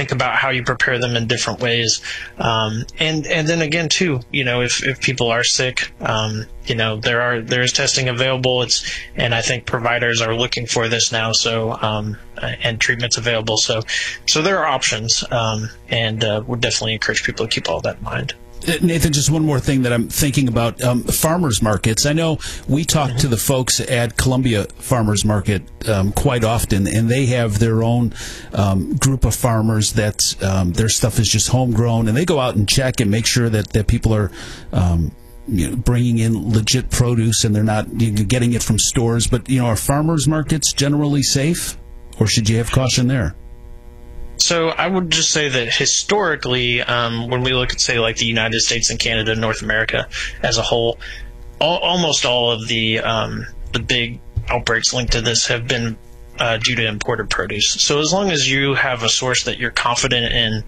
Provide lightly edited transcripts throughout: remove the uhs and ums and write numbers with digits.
think about how you prepare them in different ways. And then again, too, if people are sick, there is testing available. And I think providers are looking for this now. So, and treatments available. So there are options. And would definitely encourage people to keep all that in mind. Nathan, just one more thing that I'm thinking about. Farmers markets. I know we talk to the folks at Columbia Farmers Market quite often, and they have their own group of farmers that their stuff is just homegrown, and they go out and check and make sure that people are bringing in legit produce and they're not getting it from stores. But, are farmers markets generally safe, or should you have caution there? So I would just say that historically, when we look at, say, like the United States and Canada, North America as a whole, almost all of the big outbreaks linked to this have been due to imported produce. So as long as you have a source that you're confident in,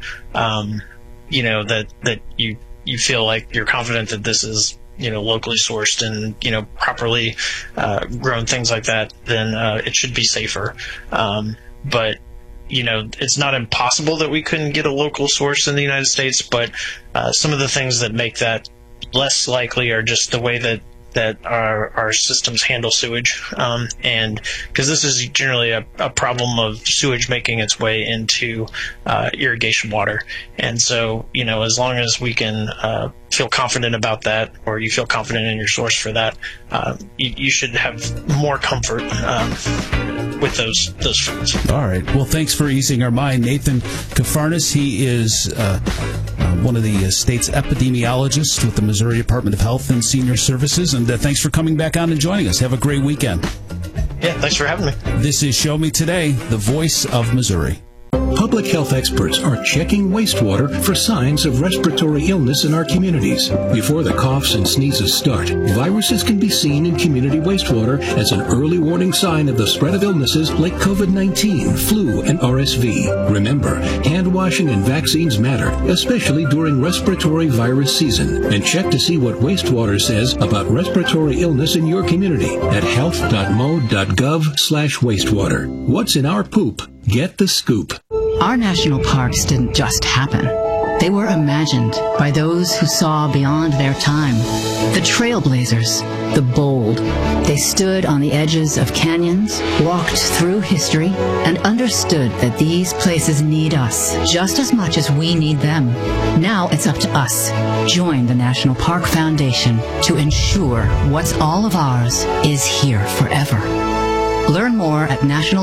that you feel like you're confident that this is locally sourced and properly grown, things like that, then it should be safer. But it's not impossible that we couldn't get a local source in the United States, but some of the things that make that less likely are just the way that our systems handle sewage. And because this is generally a problem of sewage making its way into irrigation water. And so, as long as we can feel confident about that, or you feel confident in your source for that, you should have more comfort with those foods. All right. Well, thanks for easing our mind. Nathan Kafarnas, he is one of the state's epidemiologists with the Missouri Department of Health and Senior Services. And thanks for coming back on and joining us. Have a great weekend. Yeah, thanks for having me. This is Show Me Today, the voice of Missouri. Public health experts are checking wastewater for signs of respiratory illness in our communities. Before the coughs and sneezes start, viruses can be seen in community wastewater as an early warning sign of the spread of illnesses like COVID-19, flu, and RSV. Remember, hand washing and vaccines matter, especially during respiratory virus season. And check to see what wastewater says about respiratory illness in your community at health.mo.gov/wastewater. What's in our poop? Get the scoop. Our national parks didn't just happen. They were imagined by those who saw beyond their time. The trailblazers, the bold. They stood on the edges of canyons, walked through history, and understood that these places need us just as much as we need them. Now it's up to us. Join the National Park Foundation to ensure what's all of ours is here forever. Learn more at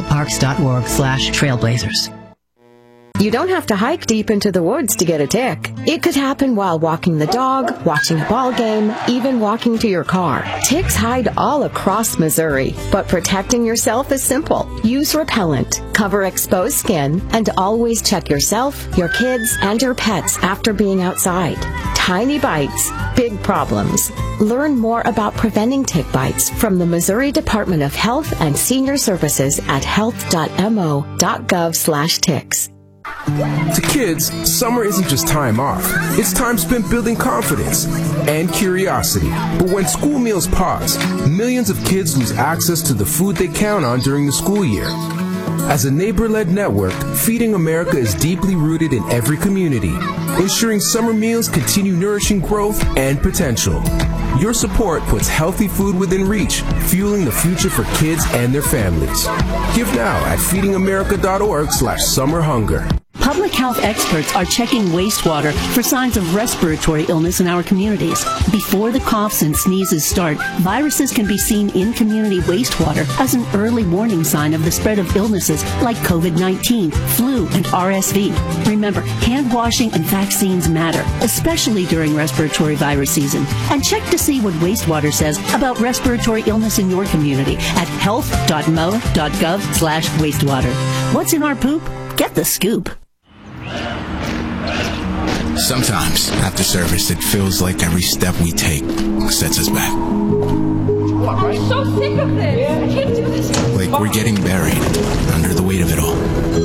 nationalparks.org/trailblazers. You don't have to hike deep into the woods to get a tick. It could happen while walking the dog, watching a ball game, even walking to your car. Ticks hide all across Missouri, but protecting yourself is simple. Use repellent, cover exposed skin, and always check yourself, your kids, and your pets after being outside. Tiny bites, big problems. Learn more about preventing tick bites from the Missouri Department of Health and Senior Services at health.mo.gov/ticks. To kids, summer isn't just time off. It's time spent building confidence and curiosity. But when school meals pause, millions of kids lose access to the food they count on during the school year. As a neighbor-led network, Feeding America is deeply rooted in every community, ensuring summer meals continue nourishing growth and potential. Your support puts healthy food within reach, fueling the future for kids and their families. Give now at feedingamerica.org/summerhunger. Public health experts are checking wastewater for signs of respiratory illness in our communities. Before the coughs and sneezes start, viruses can be seen in community wastewater as an early warning sign of the spread of illnesses like COVID-19, flu, and RSV. Remember, hand washing and vaccines matter, especially during respiratory virus season. And check to see what wastewater says about respiratory illness in your community at health.mo.gov/wastewater. What's in our poop? Get the scoop. Sometimes, after service, it feels like every step we take sets us back. I'm so sick of this. I can't do this. Like we're getting buried under the weight of it all.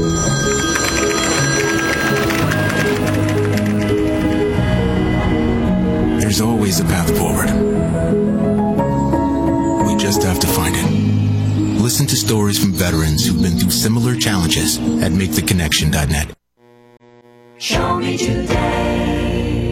There's always a path forward. We just have to find it. Listen to stories from veterans who've been through similar challenges at MakeTheConnection.net. Show me today.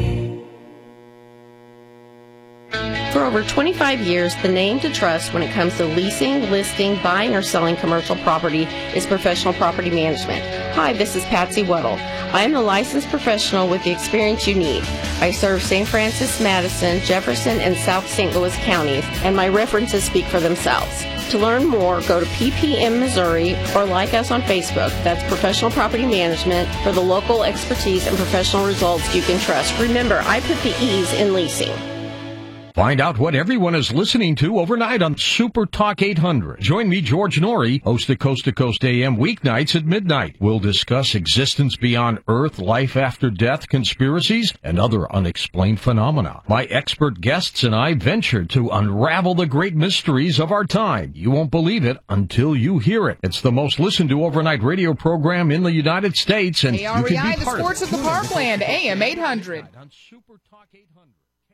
For over 25 years, the name to trust when it comes to leasing, listing, buying, or selling commercial property is Professional Property Management. Hi, this is Patsy Weddle. I am the licensed professional with the experience you need. I serve St. Francis, Madison, Jefferson, and South St. Louis counties, and my references speak for themselves. To learn more, go to PPM Missouri or like us on Facebook. That's Professional Property Management for the local expertise and professional results you can trust. Remember, I put the E's in leasing. Find out what everyone is listening to overnight on Super Talk 800. Join me, George Norrie, host of Coast to Coast AM weeknights at midnight. We'll discuss existence beyond Earth, life after death, conspiracies, and other unexplained phenomena. My expert guests and I venture to unravel the great mysteries of our time. You won't believe it until you hear it. It's the most listened to overnight radio program in the United States, and you can be KREI, the part sports of the Parkland, AM 800. On Super Talk 800.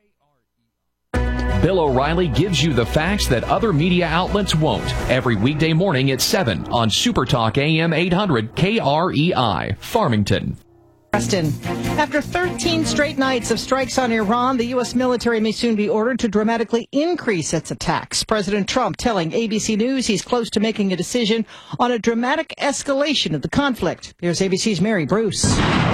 Bill O'Reilly gives you the facts that other media outlets won't. Every weekday morning at 7 on Super Talk AM 800 KREI, Farmington. Preston. After 13 straight nights of strikes on Iran, the U.S. military may soon be ordered to dramatically increase its attacks. President Trump telling ABC News he's close to making a decision on a dramatic escalation of the conflict. Here's ABC's Mary Bruce.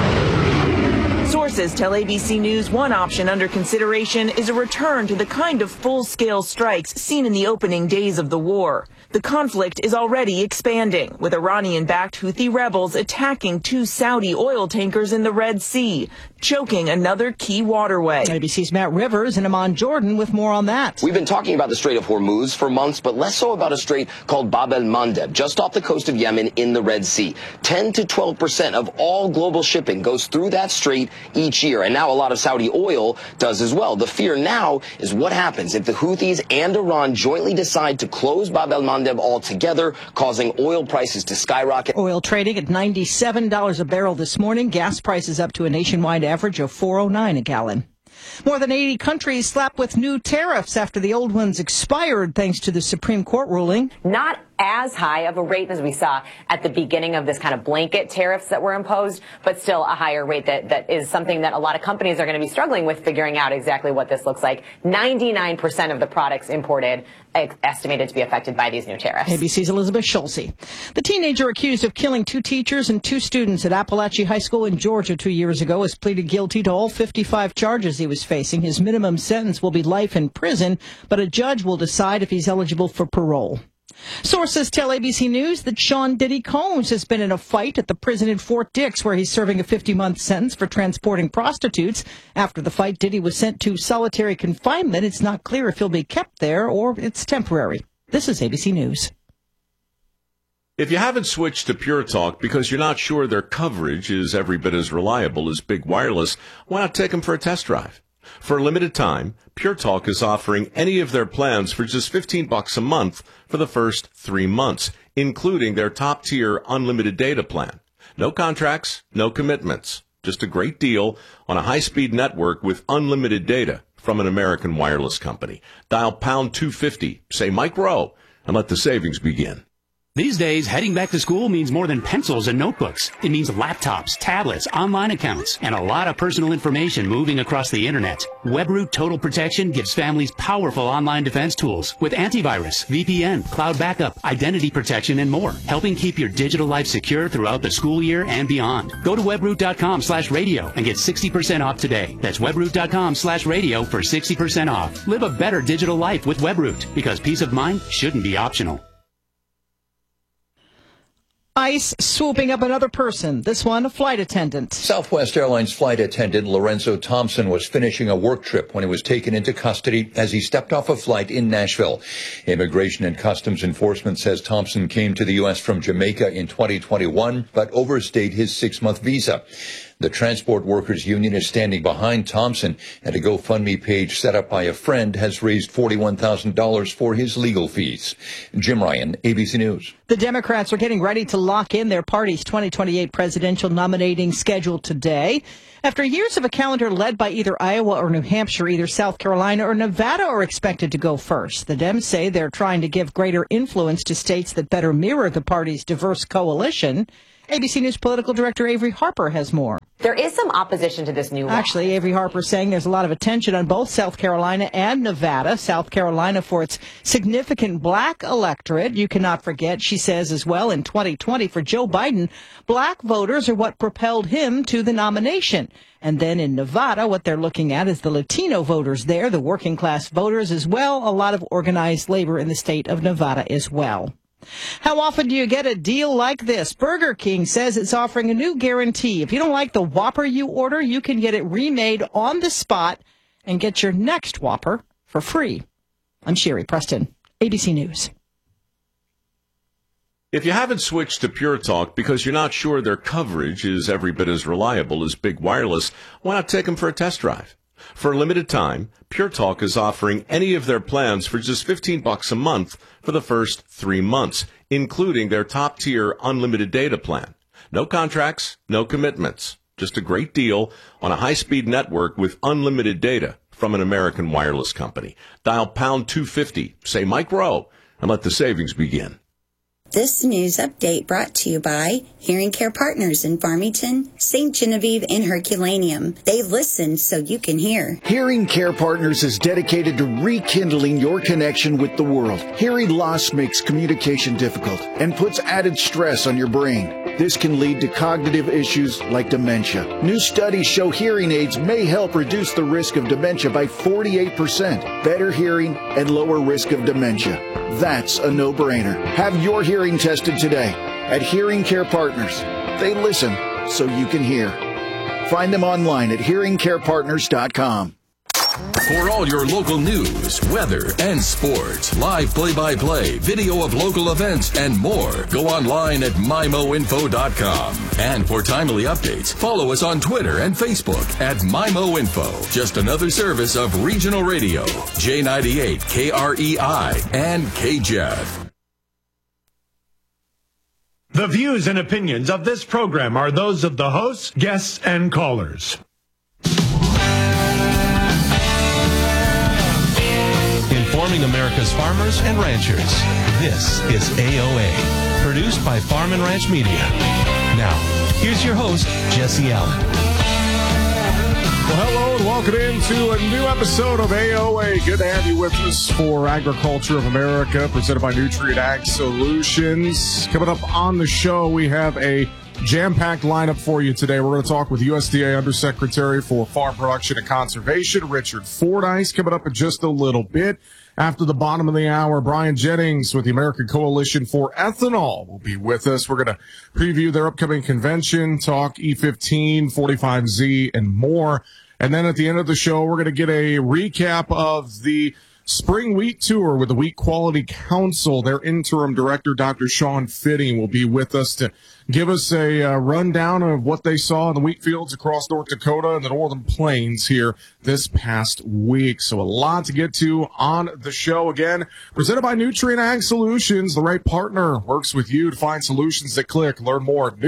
Sources tell ABC News one option under consideration is a return to the kind of full-scale strikes seen in the opening days of the war. The conflict is already expanding, with Iranian-backed Houthi rebels attacking 2 Saudi oil tankers in the Red Sea, choking another key waterway. ABC's Matt Rivers in Amman, Jordan, with more on that. We've been talking about the Strait of Hormuz for months, but less so about a strait called Bab el-Mandeb, just off the coast of Yemen in the Red Sea. 10 to 12% of all global shipping goes through that strait each year, and now a lot of Saudi oil does as well. The fear now is what happens if the Houthis and Iran jointly decide to close Bab el-Mandeb altogether, causing oil prices to skyrocket. Oil trading at $97 a barrel this morning. Gas prices up to a nationwide average of $4.09 a gallon. More than 80 countries slapped with new tariffs after the old ones expired thanks to the Supreme Court ruling. Not as high of a rate as we saw at the beginning of this kind of blanket tariffs that were imposed, but still a higher rate that is something that a lot of companies are going to be struggling with figuring out exactly what this looks like. 99% of the products imported estimated to be affected by these new tariffs. ABC's Elizabeth Schulze. The teenager accused of killing 2 teachers and 2 students at Appalachia High School in Georgia 2 years ago has pleaded guilty to all 55 charges he was facing. His minimum sentence will be life in prison, but a judge will decide if he's eligible for parole. Sources tell ABC News that Sean Diddy Combs has been in a fight at the prison in Fort Dix, where he's serving a 50-month sentence for transporting prostitutes. After the fight, Diddy was sent to solitary confinement. It's not clear if he'll be kept there or it's temporary. This is ABC News. If you haven't switched to Pure Talk because you're not sure their coverage is every bit as reliable as Big Wireless, why not take them for a test drive? For a limited time, Pure Talk is offering any of their plans for just $15 a month for the first 3 months, including their top-tier unlimited data plan. No contracts, no commitments. Just a great deal on a high-speed network with unlimited data from an American wireless company. Dial pound 250, say Mike Rowe, and let the savings begin. These days, heading back to school means more than pencils and notebooks. It means laptops, tablets, online accounts, and a lot of personal information moving across the internet. WebRoot Total Protection gives families powerful online defense tools with antivirus, VPN, cloud backup, identity protection, and more, helping keep your digital life secure throughout the school year and beyond. Go to webroot.com/radio and get 60% off today. That's webroot.com/radio for 60% off. Live a better digital life with WebRoot, because peace of mind shouldn't be optional. ICE swooping up another person, this one a flight attendant. Southwest Airlines flight attendant Lorenzo Thompson was finishing a work trip when he was taken into custody as he stepped off a flight in Nashville. Immigration and Customs Enforcement says Thompson came to the U.S. from Jamaica in 2021, but overstayed his 6-month visa. The Transport Workers Union is standing behind Thompson, and a GoFundMe page set up by a friend has raised $41,000 for his legal fees. Jim Ryan, ABC News. The Democrats are getting ready to lock in their party's 2028 presidential nominating schedule today. After years of a calendar led by either Iowa or New Hampshire, either South Carolina or Nevada are expected to go first. The Dems say they're trying to give greater influence to states that better mirror the party's diverse coalition. ABC News political director Avery Harper has more. There is some opposition to this new law. Actually, Avery Harper saying there's a lot of attention on both South Carolina and Nevada. South Carolina for its significant black electorate. You cannot forget, she says as well, in 2020 for Joe Biden, black voters are what propelled him to the nomination. And then in Nevada, what they're looking at is the Latino voters there, the working class voters as well, a lot of organized labor in the state of Nevada as well. How often do you get a deal like this? Burger King says it's offering a new guarantee. If you don't like the Whopper you order, you can get it remade on the spot and get your next Whopper for free. I'm Sherry Preston, ABC News. If you haven't switched to Pure Talk because you're not sure their coverage is every bit as reliable as Big Wireless, why not take them for a test drive? For a limited time, Pure Talk is offering any of their plans for just $15 a month for the first 3 months, including their top-tier unlimited data plan. No contracts, no commitments. Just a great deal on a high-speed network with unlimited data from an American wireless company. Dial pound 250, say Mike Rowe, and let the savings begin. This news update brought to you by Hearing Care Partners in Farmington, St. Genevieve, and Herculaneum. They listen so you can hear. Hearing Care Partners is dedicated to rekindling your connection with the world. Hearing loss makes communication difficult and puts added stress on your brain. This can lead to cognitive issues like dementia. New studies show hearing aids may help reduce the risk of dementia by 48%, better hearing and lower risk of dementia. That's a no-brainer. Have your hearing tested today at Hearing Care Partners. They listen so you can hear. Find them online at hearingcarepartners.com. For all your local news, weather, and sports, live play-by-play, video of local events, and more, go online at MIMOinfo.com. And for timely updates, follow us on Twitter and Facebook at MIMOinfo. Just another service of Regional Radio, J98, KREI, and KJEF. The views and opinions of this program are those of the hosts, guests, and callers. Informing America's farmers and ranchers. This is AOA, produced by Farm and Ranch Media. Now, here's your host, Jesse Allen. Well, hello and welcome into a new episode of AOA. Good to have you with us for Agriculture of America, presented by Nutrient Ag Solutions. Coming up on the show, we have a jam-packed lineup for you today. We're going to talk with USDA Undersecretary for Farm Production and Conservation, Richard Fordyce, coming up in just a little bit. After the bottom of the hour, Brian Jennings with the American Coalition for Ethanol will be with us. We're going to preview their upcoming convention, talk E15, 45Z, and more. And then at the end of the show, we're going to get a recap of the Spring Wheat Tour with the Wheat Quality Council. Their interim director, Dr. Sean Fitting, will be with us to give us a rundown of what they saw in the wheat fields across North Dakota and the Northern Plains here this past week. So a lot to get to on the show. Again, presented by Nutrient Ag Solutions. The right partner works with you to find solutions that click. Learn more at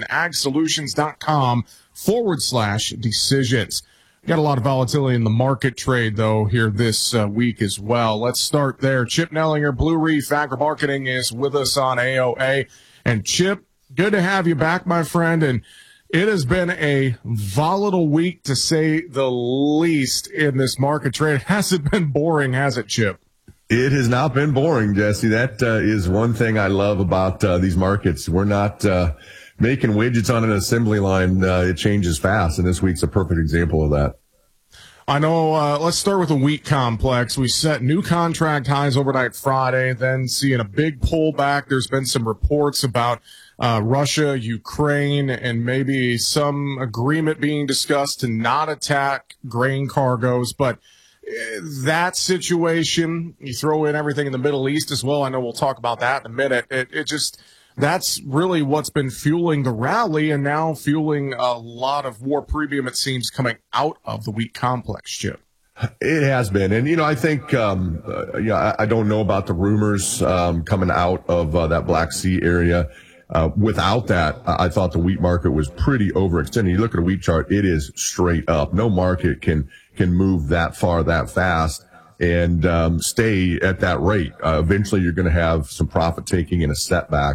nutrientagsolutions.com/decisions. Got a lot of volatility in the market trade, though, here this week as well. Let's start there. Chip Nellinger, Blue Reef Agri-Marketing, is with us on AOA. And Chip, good to have you back, my friend. And it has been a volatile week, to say the least, in this market trade. It hasn't been boring, has it, Chip? It has not been boring, Jesse. That is one thing I love about these markets. We're not making widgets on an assembly line. It changes fast, and this week's a perfect example of that. I know. Let's start with the wheat complex. We set new contract highs overnight Friday, then seeing a big pullback. There's been some reports about Russia, Ukraine, and maybe some agreement being discussed to not attack grain cargoes. But that situation, you throw in everything in the Middle East as well. I know we'll talk about that in a minute. That's really what's been fueling the rally, and now fueling a lot of more premium, it seems, coming out of the wheat complex, Chip. It has been. And, I think, I don't know about the rumors coming out of that Black Sea area. Without that, I thought the wheat market was pretty overextended. You look at a wheat chart, it is straight up. No market can move that far, that fast, and stay at that rate. Eventually, you're going to have some profit taking and a setback.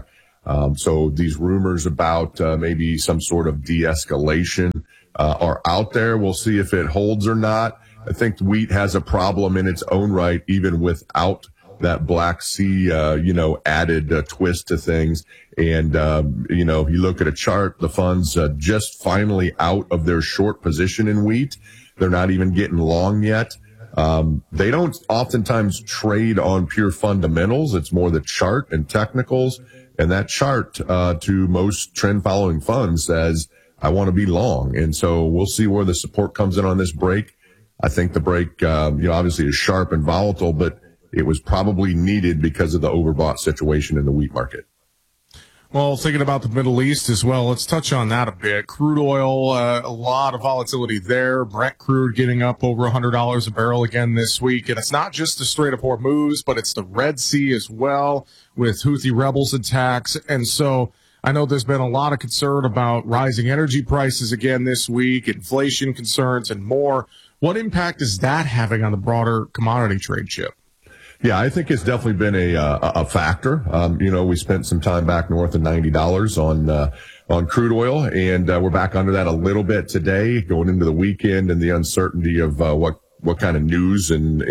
So these rumors about maybe some sort of de-escalation are out there. We'll see if it holds or not. I think wheat has a problem in its own right, even without that Black Sea, added twist to things. And, you look at a chart, the funds just finally out of their short position in wheat. They're not even getting long yet. They don't oftentimes trade on pure fundamentals. It's more the chart and technicals. And that chart, to most trend following funds says, I want to be long. And so we'll see where the support comes in on this break. I think the break, obviously is sharp and volatile, but it was probably needed because of the overbought situation in the wheat market. Well, thinking about the Middle East as well, let's touch on that a bit. Crude oil, a lot of volatility there. Brent crude getting up over $100 a barrel again this week. And it's not just the Strait of Hormuz, but it's the Red Sea as well with Houthi rebels attacks. And so I know there's been a lot of concern about rising energy prices again this week, inflation concerns and more. What impact is that having on the broader commodity trade, Chip? Yeah, I think it's definitely been a factor. We spent some time back north of $90 on crude oil, and we're back under that a little bit today, going into the weekend and the uncertainty of what kind of news and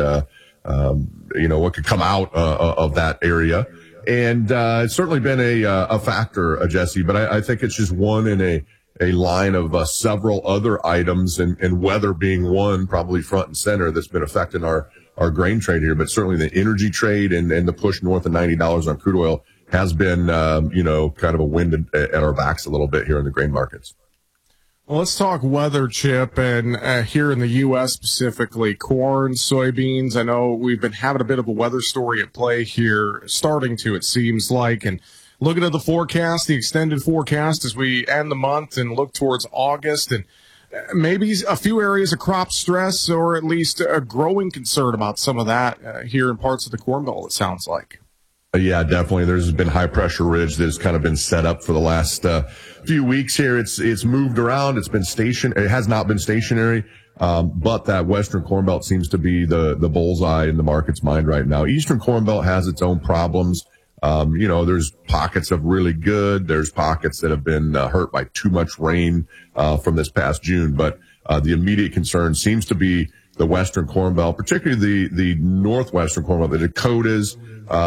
what could come out of that area. And it's certainly been a factor, Jesse. But I think it's just one in a line of several other items, and weather being one probably front and center that's been affecting our grain trade here. But certainly the energy trade and the push north of $90 on crude oil has been, kind of a wind at our backs a little bit here in the grain markets. Well, let's talk weather, Chip, and here in the U.S. specifically, corn, soybeans. I know we've been having a bit of a weather story at play here, starting to, it seems like, and looking at the forecast, the extended forecast as we end the month and look towards August, and maybe a few areas of crop stress or at least a growing concern about some of that here in parts of the Corn Belt, it sounds like. Yeah, definitely. There's been high pressure ridge that's kind of been set up for the last few weeks here. It's moved around. It's been it has not been stationary. But that Western Corn Belt seems to be the bullseye in the market's mind right now. Eastern Corn Belt has its own problems. There's pockets of really good. There's pockets that have been hurt by too much rain from this past June. But the immediate concern seems to be the Western Corn Belt, particularly the Northwestern Corn Belt, the Dakotas,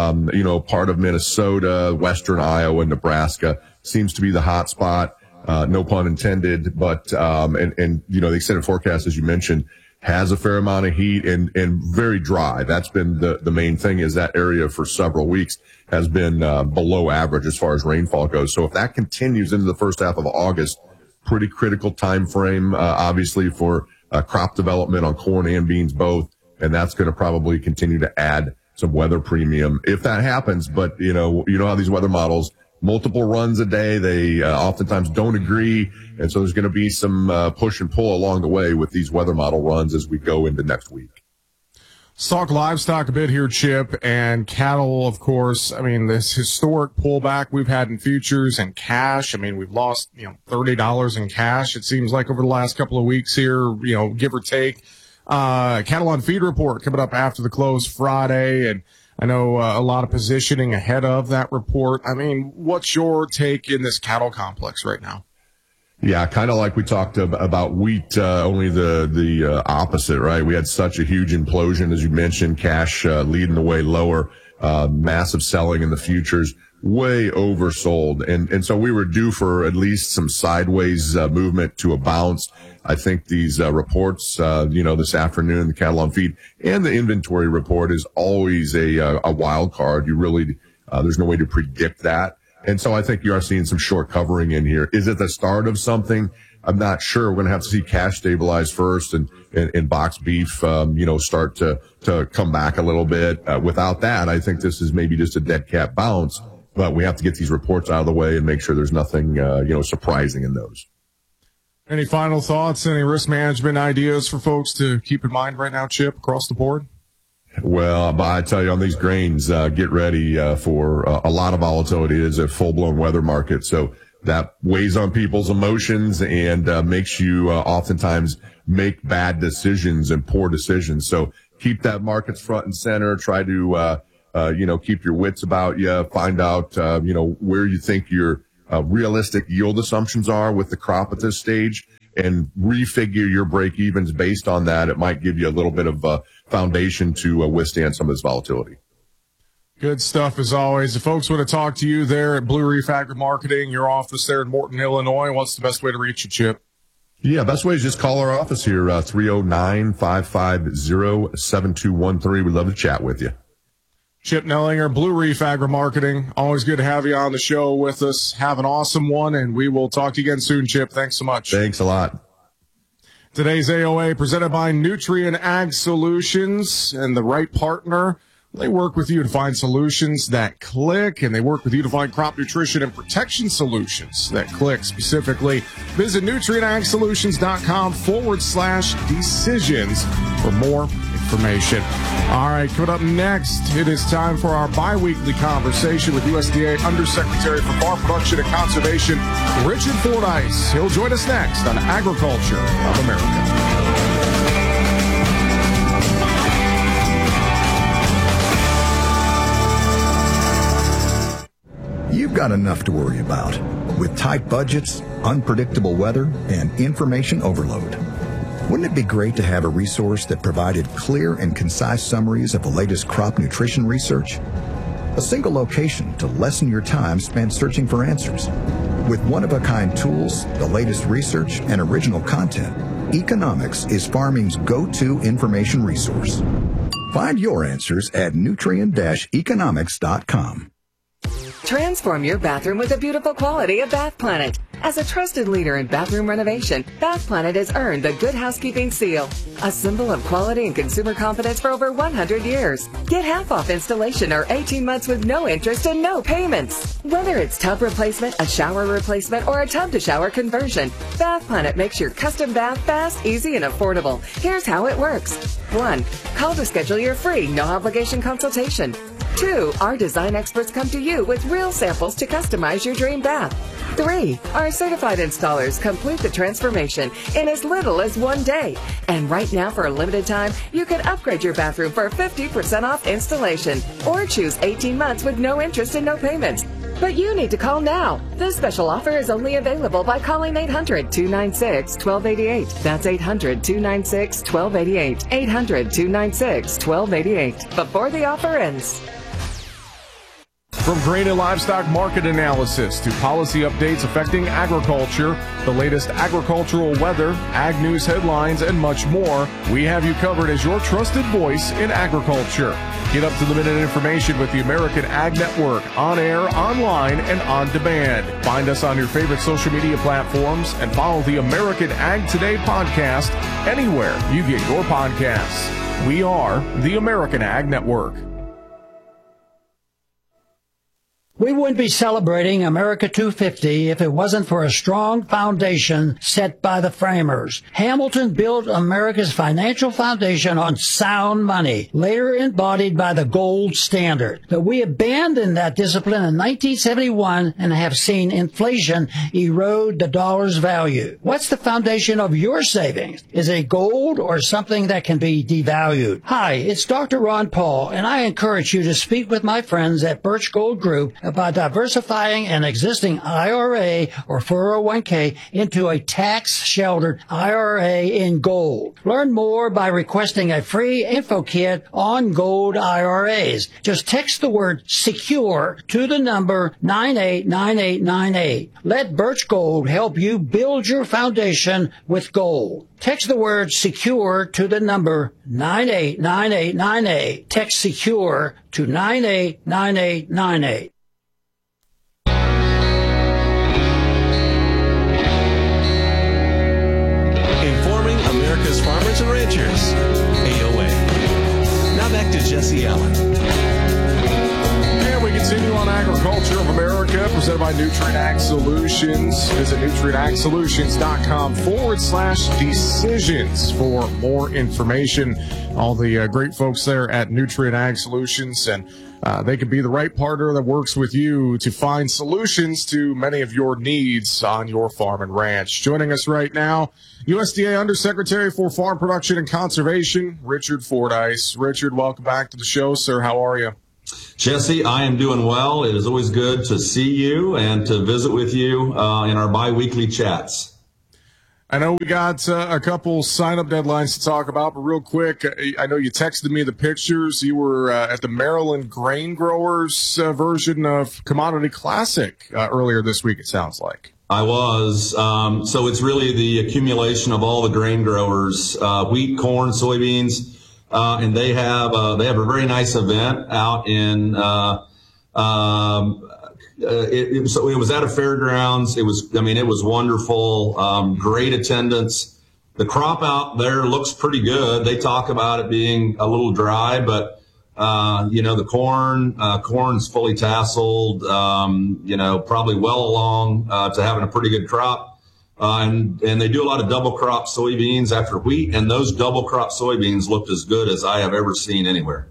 part of Minnesota, Western Iowa, Nebraska seems to be the hot spot. No pun intended. But the extended forecast, as you mentioned, has a fair amount of heat and very dry. That's been the main thing, is that area for several weeks has been below average as far as rainfall goes. So if that continues into the first half of August, pretty critical time frame, obviously, for crop development on corn and beans both. And that's going to probably continue to add some weather premium if that happens. But, you know how these weather models, multiple runs a day, they oftentimes don't agree. And so there's going to be some push and pull along the way with these weather model runs as we go into next week. Let's talk livestock a bit here, Chip, and cattle, of course. I mean, this historic pullback we've had in futures and cash. I mean, we've lost, $30 in cash, it seems like, over the last couple of weeks here, give or take. Cattle on Feed report coming up after the close Friday, and I know a lot of positioning ahead of that report. I mean, what's your take in this cattle complex right now? Yeah, kind of like we talked about wheat, only the opposite, right? We had such a huge implosion, as you mentioned, cash leading the way lower, massive selling in the futures, way oversold. And so we were due for at least some sideways movement to a bounce. I think these reports, this afternoon, the cattle on feed and the inventory report is always a wild card. You really, there's no way to predict that. And so I think you are seeing some short covering in here. Is it the start of something? I'm not sure. We're going to have to see cash stabilize first and box beef, start to come back a little bit. Without that, I think this is maybe just a dead cat bounce, but we have to get these reports out of the way and make sure there's nothing, surprising in those. Any final thoughts, any risk management ideas for folks to keep in mind right now, Chip, across the board? Well, I tell you, on these grains, get ready for a lot of volatility. It is a full-blown weather market, so that weighs on people's emotions and makes you oftentimes make bad decisions and poor decisions. So keep that markets front and center. Try to keep your wits about you, find out, where you think your realistic yield assumptions are with the crop at this stage, and refigure your break evens based on that. It might give you a little bit of foundation to withstand some of this volatility. Good stuff as always. If folks want to talk to you there at Blue Reef Agri Marketing, your office there in Morton, Illinois, what's the best way to reach you, Chip? Yeah, best way is just call our office here, 309-550-7213. We'd love to chat with you. Chip Nellinger, Blue Reef Agri Marketing. Always good to have you on the show with us. Have an awesome one, and we will talk to you again soon, Chip. Thanks so much. Thanks a lot. Today's AOA presented by Nutrien Ag Solutions and the right partner. They work with you to find solutions that click, and they work with you to find crop nutrition and protection solutions that click specifically. Visit nutrienagsolutions.com/decisions for more information. All right, coming up next, it is time for our bi-weekly conversation with USDA Undersecretary for Farm Production and Conservation, Richard Fordyce. He'll join us next on Agriculture of America. You've got enough to worry about with tight budgets, unpredictable weather, and information overload. Wouldn't it be great to have a resource that provided clear and concise summaries of the latest crop nutrition research? A single location to lessen your time spent searching for answers. With one-of-a-kind tools, the latest research, and original content, Economics is farming's go-to information resource. Find your answers at nutrien-economics.com. Transform your bathroom with the beautiful quality of Bath Planet. As a trusted leader in bathroom renovation, Bath Planet has earned the Good Housekeeping Seal, a symbol of quality and consumer confidence for over 100 years. Get half off installation or 18 months with no interest and no payments. Whether it's tub replacement, a shower replacement, or a tub-to-shower conversion, Bath Planet makes your custom bath fast, easy, and affordable. Here's how it works. 1. Call to schedule your free, no-obligation consultation. 2. Our design experts come to you with real samples to customize your dream bath. 3. Our certified installers complete the transformation in as little as 1 day. And right now, for a limited time, you can upgrade your bathroom for 50% off installation or choose 18 months with no interest and no payments. But you need to call now. This special offer is only available by calling 800-296-1288. That's 800-296-1288. 800-296-1288. Before the offer ends. From grain and livestock market analysis to policy updates affecting agriculture, the latest agricultural weather, ag news headlines, and much more, we have you covered as your trusted voice in agriculture. Get up-to-the-minute information with the American Ag Network, on air, online, and on demand. Find us on your favorite social media platforms and follow the American Ag Today podcast anywhere you get your podcasts. We are the American Ag Network. We wouldn't be celebrating America 250 if it wasn't for a strong foundation set by the framers. Hamilton built America's financial foundation on sound money, later embodied by the gold standard. But we abandoned that discipline in 1971 and have seen inflation erode the dollar's value. What's the foundation of your savings? Is it gold or something that can be devalued? Hi, it's Dr. Ron Paul, and I encourage you to speak with my friends at Birch Gold Group about diversifying an existing IRA or 401k into a tax-sheltered IRA in gold. Learn more by requesting a free info kit on gold IRAs. Just text the word SECURE to the number 989898. Let Birch Gold help you build your foundation with gold. Text the word SECURE to the number 989898. Text SECURE to 989898. America's farmers and ranchers, AOA. Now back to Jesse Allen. And we continue on Agriculture of America, presented by Nutrien Ag Solutions. Visit nutrienagsolutions.com/decisions for more information. All the great folks there at Nutrien Ag Solutions, and they could be the right partner that works with you to find solutions to many of your needs on your farm and ranch. Joining us right now, USDA Undersecretary for Farm Production and Conservation, Richard Fordyce. Richard, welcome back to the show, sir. How are you? Jesse, I am doing well. It is always good to see you and to visit with you in our bi-weekly chats. I know we got a couple sign-up deadlines to talk about, but real quick, I know you texted me the pictures. You were at the Maryland Grain Growers version of Commodity Classic earlier this week, it sounds like. I was. So it's really the accumulation of all the grain growers, wheat, corn, soybeans. And they have a very nice event out in, it was at a fairgrounds. It was wonderful. Great attendance. The crop out there looks pretty good. They talk about it being a little dry, but, the corn's fully tasseled, probably well along, to having a pretty good crop. And they do a lot of double crop soybeans after wheat, and those double crop soybeans looked as good as I have ever seen anywhere.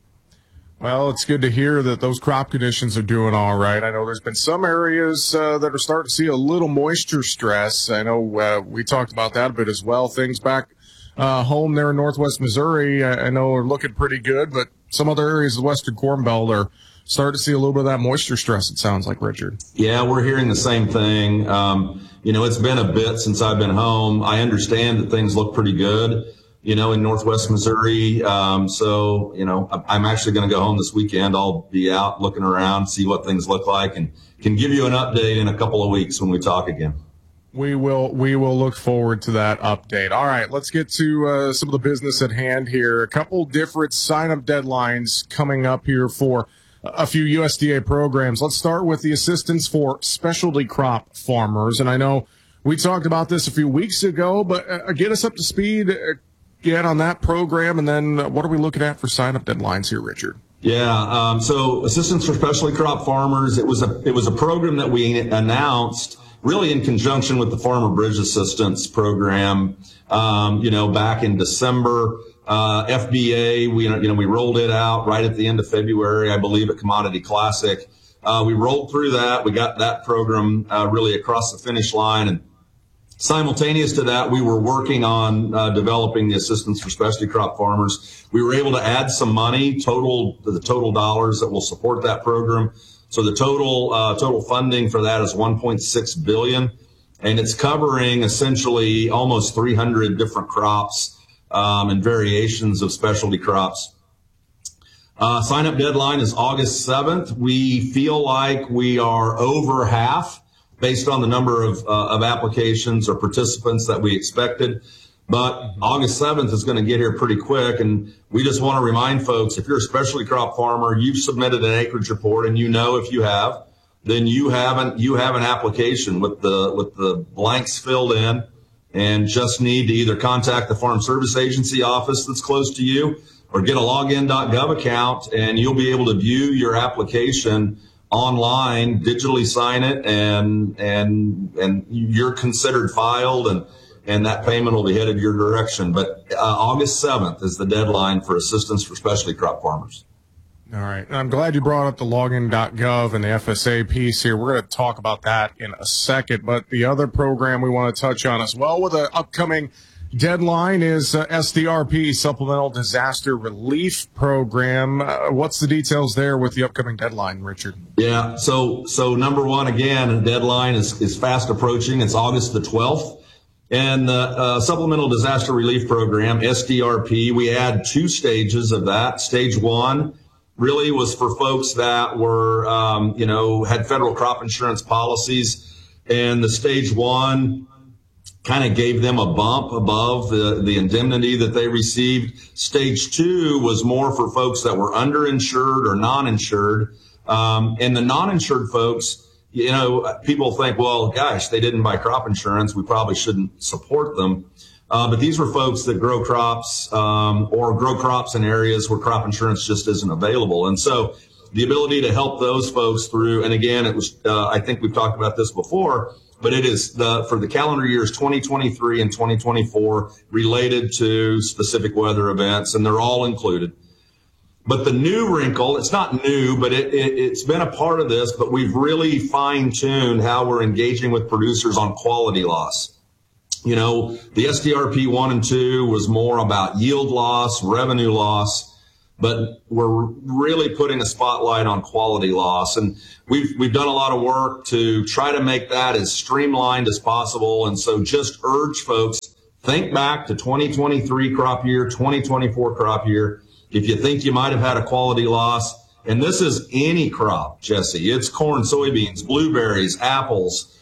Well, it's good to hear that those crop conditions are doing all right. I know there's been some areas that are starting to see a little moisture stress. I know we talked about that a bit as well. Things back home there in northwest Missouri, I know are looking pretty good, but some other areas of the Western Corn Belt are starting to see a little bit of that moisture stress, it sounds like, Richard. Yeah, we're hearing the same thing. It's been a bit since I've been home. I understand that things look pretty good, in northwest Missouri. I'm actually going to go home this weekend. I'll be out looking around, see what things look like, and can give you an update in a couple of weeks when we talk again. We will look forward to that update. All right, let's get to some of the business at hand here. A couple different sign-up deadlines coming up here for a few USDA programs. Let's start with the assistance for specialty crop farmers. And I know we talked about this a few weeks ago, but get us up to speed again on that program. And then what are we looking at for sign-up deadlines here, Richard? Yeah. So assistance for specialty crop farmers, it was a program that we announced really in conjunction with the Farmer Bridge Assistance Program, back in December. FBA, we rolled it out right at the end of February, I believe, at Commodity Classic. We rolled through that. We got that program really across the finish line. And simultaneous to that, we were working on developing the assistance for specialty crop farmers. We were able to add some money, the total dollars that will support that program. So the total funding for that is $1.6 billion, and it's covering essentially almost 300 different crops and variations of specialty crops. Sign-up deadline is August 7th. We feel like we are over half based on the number of applications or participants that we expected. But August 7th is going to get here pretty quick, and we just want to remind folks, if you're a specialty crop farmer, you've submitted an acreage report, and if you have, then you have an application with the blanks filled in, and just need to either contact the Farm Service Agency office that's close to you or get a login.gov account, and you'll be able to view your application online, digitally sign it, and you're considered filed, and that payment will be headed your direction. But August 7th is the deadline for assistance for specialty crop farmers. All right. And I'm glad you brought up the login.gov and the FSA piece here. We're going to talk about that in a second. But the other program we want to touch on as well with an upcoming deadline is SDRP, Supplemental Disaster Relief Program. What's the details there with the upcoming deadline, Richard? Yeah. So number one, again, the deadline is fast approaching. It's August the 12th. And the Supplemental Disaster Relief Program, SDRP, we add 2 stages of that. Stage 1 really was for folks that were, had federal crop insurance policies. And the Stage 1 kind of gave them a bump above the indemnity that they received. Stage 2 was more for folks that were underinsured or non-insured. And the non-insured folks, people think, well, gosh, they didn't buy crop insurance, we probably shouldn't support them. But these were folks that grow crops or grow crops in areas where crop insurance just isn't available. And so the ability to help those folks through, and again, it was, I think we've talked about this before, but it is for the calendar years 2023 and 2024 related to specific weather events, and they're all included. But the new wrinkle, it's not new, but it's been a part of this, but we've really fine-tuned how we're engaging with producers on quality loss. The SDRP 1 and 2 was more about yield loss, revenue loss. but we're really putting a spotlight on quality loss. And we've done a lot of work to try to make that as streamlined as possible. And so just urge folks, think back to 2023 crop year, 2024 crop year. If you think you might have had a quality loss, and this is any crop, Jesse, it's corn, soybeans, blueberries, apples,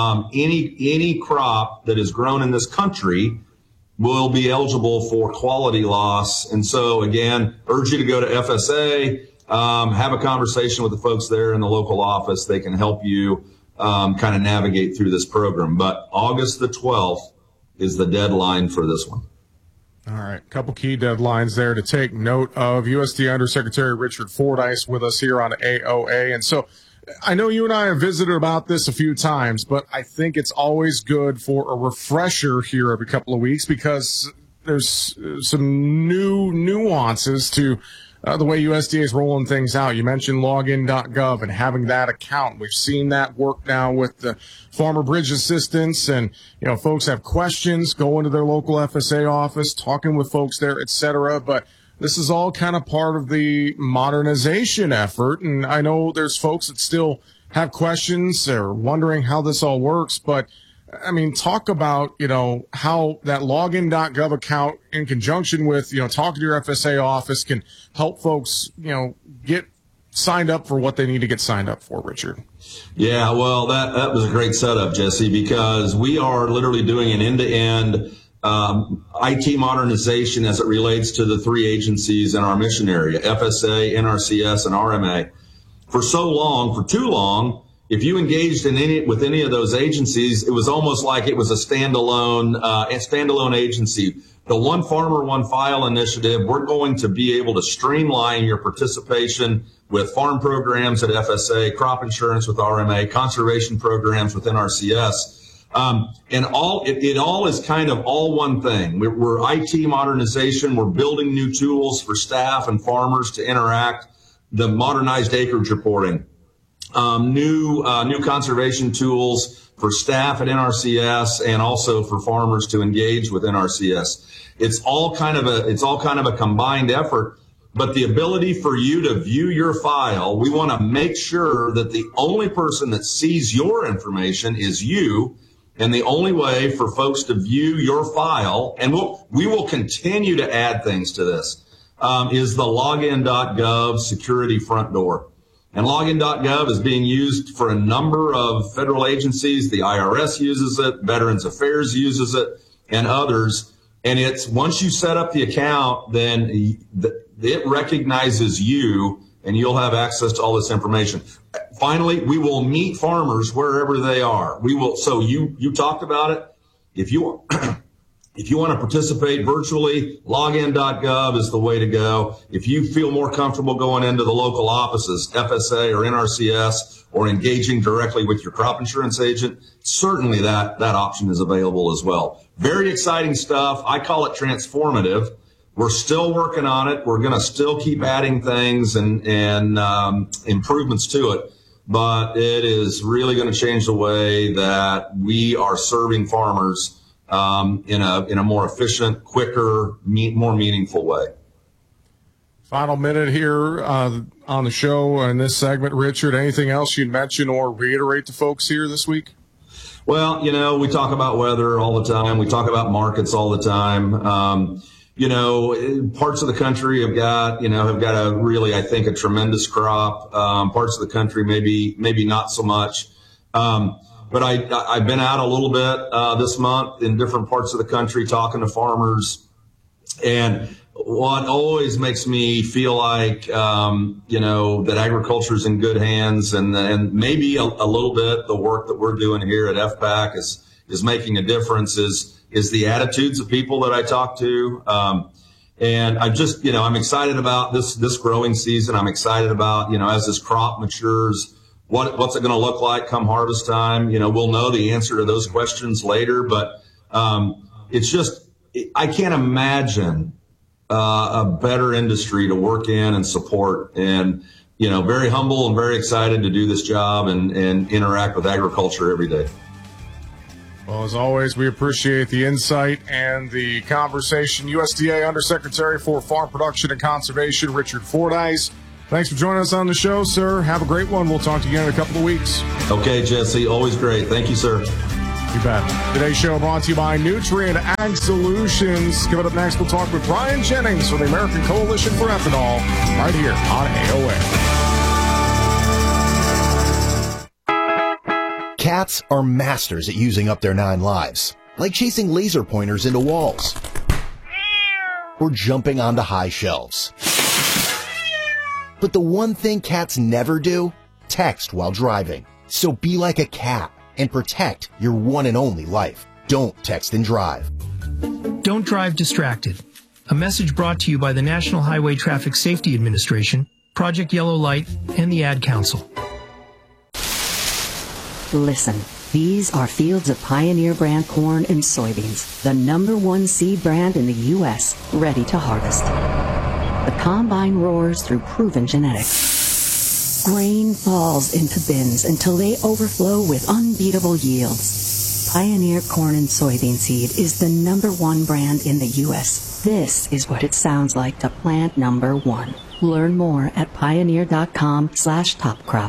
any crop that is grown in this country will be eligible for quality loss. And so, again, urge you to go to FSA, have a conversation with the folks there in the local office. They can help you kind of navigate through this program. But August the 12th is the deadline for this one. All right, a couple key deadlines there to take note of. USDA Undersecretary Richard Fordyce with us here on AOA. And so I know you and I have visited about this a few times, but I think it's always good for a refresher here every couple of weeks because there's some new nuances to the way USDA is rolling things out. You mentioned login.gov and having that account. We've seen that work now with the Farmer Bridge Assistance, and folks have questions, go into their local FSA office, talking with folks there, etc. But this is all kind of part of the modernization effort, and I know there's folks that still have questions or wondering how this all works, but I mean, talk about, how that login.gov account in conjunction with, talking to your FSA office can help folks, get signed up for what they need to get signed up for, Richard. Yeah, well, that was a great setup, Jesse, because we are literally doing an end-to-end IT modernization as it relates to the three agencies in our mission area, FSA, NRCS, and RMA. For too long, if you engaged with any of those agencies, it was almost like it was a standalone agency. The One Farmer, One File initiative, we're going to be able to streamline your participation with farm programs at FSA, crop insurance with RMA, conservation programs with NRCS. And it all is kind of all one thing. We're IT modernization. We're building new tools for staff and farmers to interact, the modernized acreage reporting. New conservation tools for staff at NRCS and also for farmers to engage with NRCS. It's all kind of a combined effort, but the ability for you to view your file, we want to make sure that the only person that sees your information is you. And the only way for folks to view your file, and we will continue to add things to this, is the login.gov security front door. And login.gov is being used for a number of federal agencies. The IRS uses it, Veterans Affairs uses it, and others. And it's once you set up the account, then it recognizes you, and you'll have access to all this information. Finally, we will meet farmers wherever they are. We will. So you talked about it. If you want to participate virtually, login.gov is the way to go. If you feel more comfortable going into the local offices, FSA or NRCS, or engaging directly with your crop insurance agent, certainly that option is available as well. Very exciting stuff. I call it transformative. We're still working on it. We're going to still keep adding things and improvements to it. But it is really going to change the way that we are serving farmers in a more efficient, quicker, more meaningful way. Final minute here on the show in this segment. Richard, anything else you'd mention or reiterate to folks here this week? Well, we talk about weather all the time. We talk about markets all the time. Parts of the country have got a really, I think, a tremendous crop. Parts of the country maybe not so much. But I've been out a little bit this month in different parts of the country talking to farmers, and what always makes me feel like that agriculture is in good hands, and maybe a little bit the work that we're doing here at FPAC is making a difference. Is the attitudes of people that I talk to, and I just I'm excited about this growing season. I'm excited about as this crop matures. What's it going to look like come harvest time? We'll know the answer to those questions later, but it's just, I can't imagine a better industry to work in and support, and, very humble and very excited to do this job and interact with agriculture every day. Well, as always, we appreciate the insight and the conversation. USDA Undersecretary for Farm Production and Conservation, Richard Fordyce. Thanks for joining us on the show, sir. Have a great one. We'll talk to you in a couple of weeks. Okay, Jesse. Always great. Thank you, sir. You bet. Today's show brought to you by Nutrient Ag Solutions. Coming up next, we'll talk with Brian Jennings from the American Coalition for Ethanol right here on AOA. Cats are masters at using up their 9 lives, like chasing laser pointers into walls or jumping onto high shelves. But the one thing cats never do, text while driving. So be like a cat and protect your one and only life. Don't text and drive. Don't drive distracted. A message brought to you by the National Highway Traffic Safety Administration, Project Yellow Light, and the Ad Council. Listen, these are fields of Pioneer brand corn and soybeans, the #1 seed brand in the U.S., ready to harvest. The combine roars through proven genetics. Grain falls into bins until they overflow with unbeatable yields. Pioneer corn and soybean seed is the #1 brand in the U.S. This is what it sounds like to plant #1. Learn more at pioneer.com/topcrop.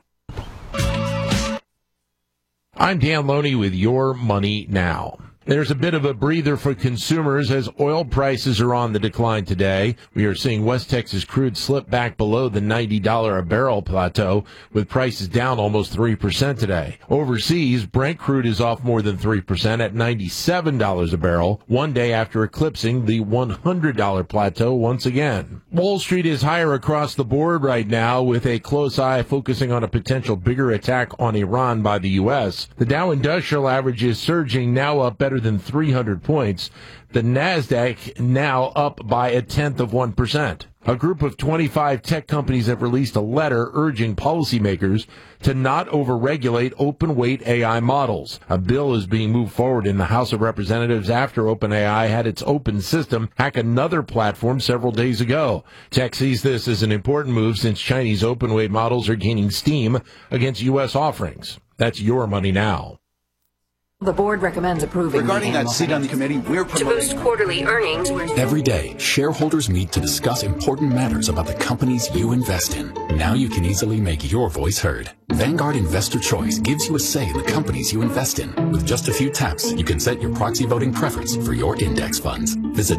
I'm Dan Loney with Your Money Now. There's a bit of a breather for consumers as oil prices are on the decline today. We are seeing West Texas crude slip back below the $90 a barrel plateau, with prices down almost 3% today. Overseas, Brent crude is off more than 3% at $97 a barrel, one day after eclipsing the $100 plateau once again. Wall Street is higher across the board right now, with a close eye focusing on a potential bigger attack on Iran by the U.S. The Dow Industrial Average is surging, now up better than 300 points. The NASDAQ now up by 0.1%. A group of 25 tech companies have released a letter urging policymakers to not overregulate open-weight AI models. A bill is being moved forward in the House of Representatives after OpenAI had its open system hack another platform several days ago. Tech sees this as an important move since Chinese open-weight models are gaining steam against U.S. offerings. That's Your Money Now. The board recommends approving. Regarding that seat on the committee, we're promoting to boost quarterly earnings. Every day, shareholders meet to discuss important matters about the companies you invest in. Now you can easily make your voice heard. Vanguard Investor Choice gives you a say in the companies you invest in. With just a few taps, you can set your proxy voting preference for your index funds. Visit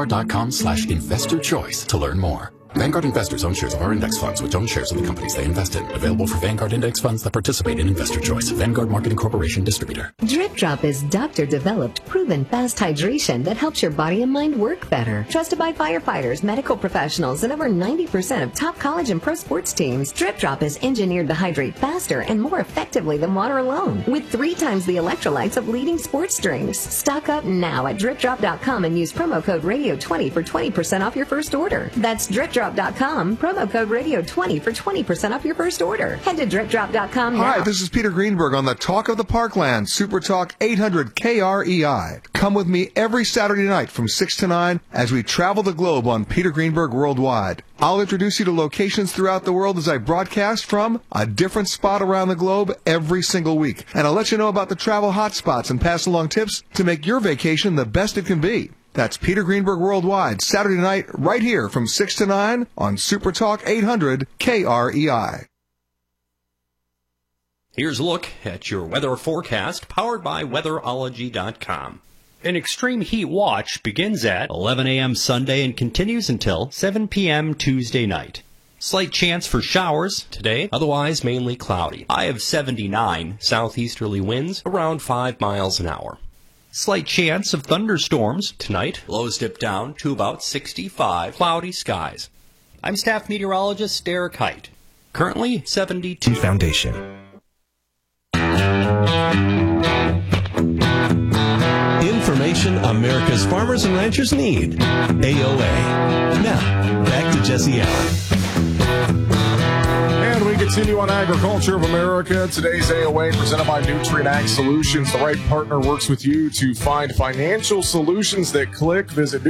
Vanguard.com/investorchoice to learn more. Vanguard investors own shares of our index funds, which own shares of the companies they invest in. Available for Vanguard index funds that participate in Investor Choice. Vanguard Marketing Corporation distributor. Drip Drop is doctor-developed, proven fast hydration that helps your body and mind work better. Trusted by firefighters, medical professionals, and over 90% of top college and pro sports teams, Drip Drop is engineered to hydrate faster and more effectively than water alone, with 3 times the electrolytes of leading sports drinks. Stock up now at DripDrop.com and use promo code RADIO20 for 20% off your first order. That's DripDrop.com, promo code RADIO20 for 20% off your first order. Head to DripDrop.com now. Hi, this is Peter Greenberg on the Talk of the Parkland, Super Talk 800 KREI. Come with me every Saturday night from 6 to 9 as we travel the globe on Peter Greenberg Worldwide. I'll introduce you to locations throughout the world as I broadcast from a different spot around the globe every single week. And I'll let you know about the travel hotspots and pass along tips to make your vacation the best it can be. That's Peter Greenberg Worldwide, Saturday night, right here from 6 to 9 on Super Talk 800 KREI. Here's a look at your weather forecast, powered by weatherology.com. An extreme heat watch begins at 11 a.m. Sunday and continues until 7 p.m. Tuesday night. Slight chance for showers today, otherwise mainly cloudy. High of 79, southeasterly winds around 5 miles an hour. Slight chance of thunderstorms tonight. Lows dip down to about 65. Cloudy skies. I'm staff meteorologist Derek Height. Currently 72. Foundation. Information America's farmers and ranchers need. AOA. Now, back to Jesse Allen. And we continue on Agriculture of America. Today's AOA presented by Nutrient Ag Solutions. The right partner works with you to find financial solutions that click. Visit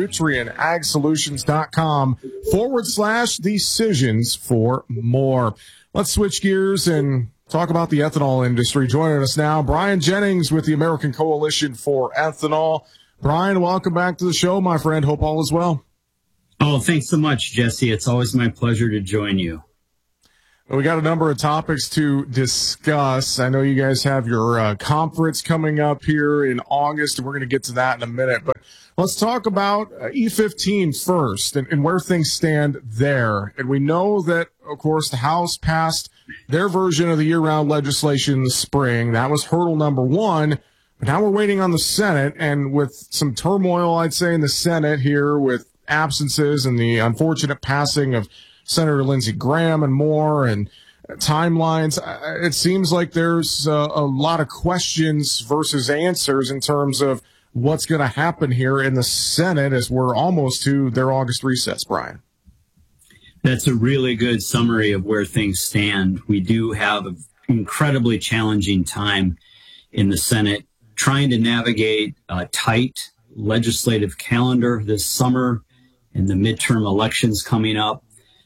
nutrientagsolutions.com/decisions for more. Let's switch gears and talk about the ethanol industry. Joining us now, Brian Jennings with the American Coalition for Ethanol. Brian, welcome back to the show, my friend. Hope all is well. Oh, thanks so much, Jesse. It's always my pleasure to join you. We got a number of topics to discuss. I know you guys have your conference coming up here in August, and we're going to get to that in a minute. But let's talk about E15 first and where things stand there. And we know that, of course, the House passed their version of the year-round legislation in the spring. That was hurdle number one. But now we're waiting on the Senate, and with some turmoil, I'd say, in the Senate here with absences and the unfortunate passing of Senator Lindsey Graham and more, and timelines, it seems like there's a lot of questions versus answers in terms of what's going to happen here in the Senate as we're almost to their August recess, Brian. That's a really good summary of where things stand. We do have an incredibly challenging time in the Senate trying to navigate a tight legislative calendar this summer and the midterm elections coming up.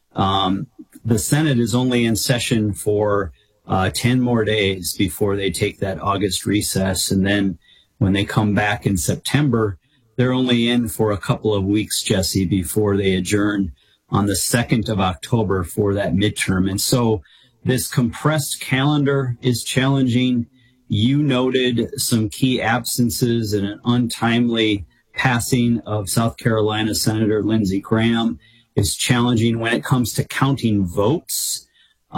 The Senate is only in session for 10 more days before they take that August recess. And then when they come back in September, they're only in for a couple of weeks, Jesse, before they adjourn on the 2nd of October for that midterm. And so this compressed calendar is challenging. You noted some key absences and an untimely passing of South Carolina Senator Lindsey Graham is challenging when it comes to counting votes.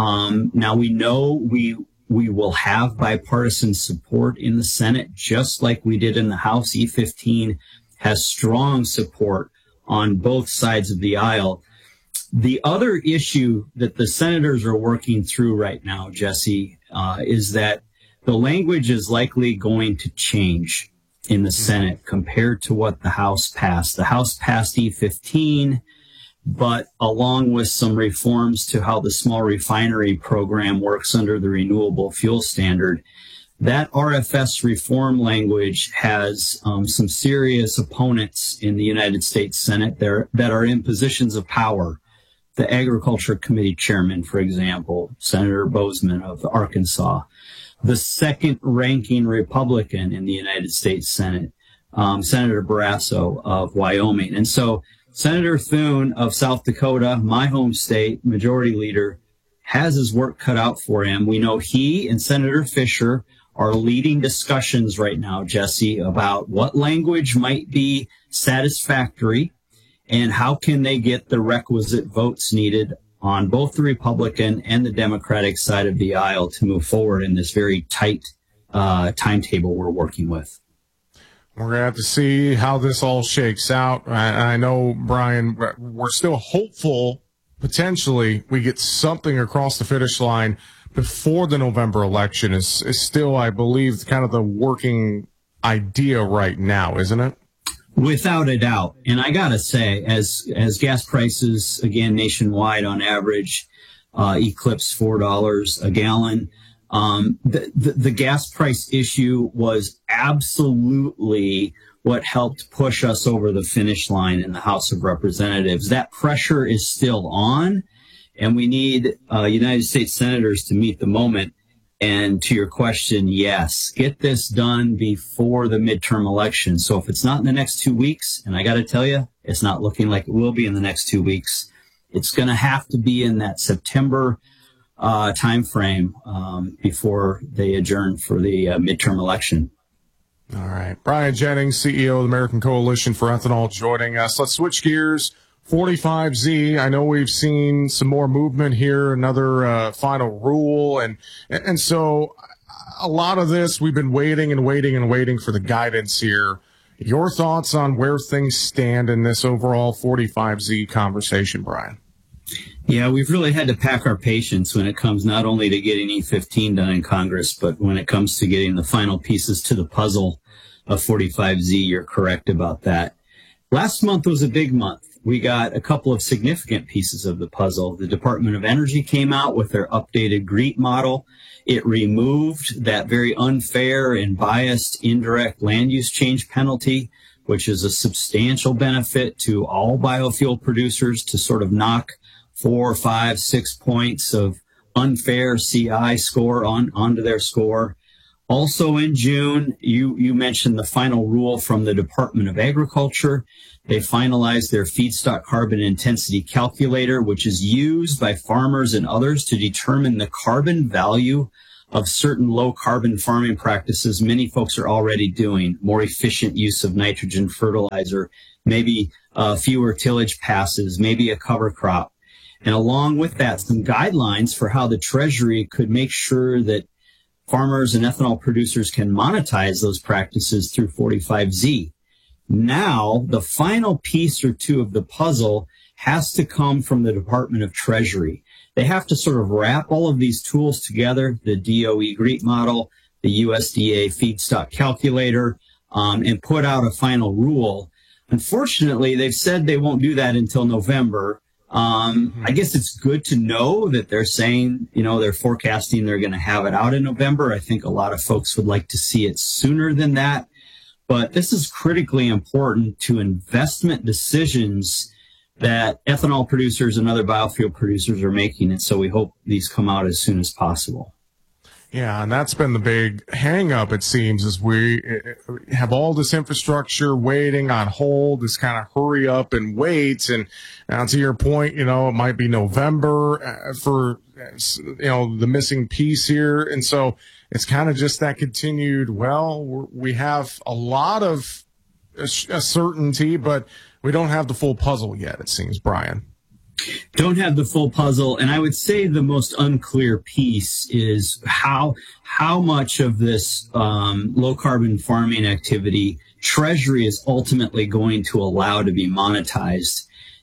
Now we know we will have bipartisan support in the Senate, just like we did in the House. E15 has strong support on both sides of the aisle. The other issue that the senators are working through right now, Jesse, is that the language is likely going to change in the Senate compared to what the House passed. The House passed E15, but along with some reforms to how the small refinery program works under the renewable fuel standard, that RFS reform language has some serious opponents in the United States Senate that are in positions of power. The Agriculture Committee chairman, for example, Senator Bozeman of Arkansas, the second ranking Republican in the United States Senate, Senator Barrasso of Wyoming. And so Senator Thune of South Dakota, my home state, majority leader, has his work cut out for him. We know he and Senator Fisher are leading discussions right now, Jesse, about what language might be satisfactory and how can they get the requisite votes needed on both the Republican and the Democratic side of the aisle to move forward in this very tight timetable we're working with. We're going to have to see how this all shakes out. I know, Brian, we're still hopeful potentially we get something across the finish line before the November election is still, I believe, kind of the working idea right now, isn't it? Without a doubt. And I got to say, as gas prices, again, nationwide on average, eclipse $4 a gallon, the gas price issue was absolutely what helped push us over the finish line in the House of Representatives. That pressure is still on, and we need United States senators to meet the moment. And to your question, yes, get this done before the midterm election. So if it's not in the next 2 weeks, and I got to tell you, it's not looking like it will be in the next 2 weeks, it's going to have to be in that September time frame before they adjourn for the midterm election. All right. Brian Jennings, CEO of the American Coalition for Ethanol, joining us. Let's switch gears. 45Z, I know we've seen some more movement here, another final rule. And so a lot of this, we've been waiting for the guidance here. Your thoughts on where things stand in this overall 45Z conversation, Brian? Yeah, we've really had to pack our patience when it comes not only to getting E15 done in Congress, but when it comes to getting the final pieces to the puzzle of 45Z. You're correct about that. Last month was a big month. We got a couple of significant pieces of the puzzle. The Department of Energy came out with their updated GREET model. It removed that very unfair and biased indirect land use change penalty, which is a substantial benefit to all biofuel producers to sort of knock 4, 5, 6 points of unfair CI score onto their score. Also in June, you mentioned the final rule from the Department of Agriculture. They finalized their feedstock carbon intensity calculator, which is used by farmers and others to determine the carbon value of certain low carbon farming practices many folks are already doing. More efficient use of nitrogen fertilizer, maybe fewer tillage passes, maybe a cover crop. And along with that, some guidelines for how the Treasury could make sure that farmers and ethanol producers can monetize those practices through 45Z. Now, the final piece or two of the puzzle has to come from the Department of Treasury. They have to sort of wrap all of these tools together, the DOE GREET model, the USDA feedstock calculator, and put out a final rule. Unfortunately, they've said they won't do that until November. I guess it's good to know that they're saying, they're forecasting they're going to have it out in November. I think a lot of folks would like to see it sooner than that. But this is critically important to investment decisions that ethanol producers and other biofuel producers are making. And so we hope these come out as soon as possible. Yeah, and that's been the big hang up, it seems, is we have all this infrastructure waiting on hold, this kind of hurry up and wait. And now to your point, it might be November for, the missing piece here. And so it's kind of just that continued, we have a lot of a certainty, but we don't have the full puzzle yet, it seems, Brian. Don't have the full puzzle. And I would say the most unclear piece is how much of this low carbon farming activity Treasury is ultimately going to allow to be monetized.